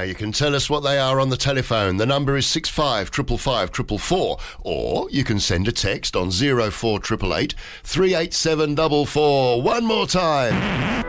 you can tell us what they are on the telephone. The number is 655554, or you can send a text on 04888 38744. One more time.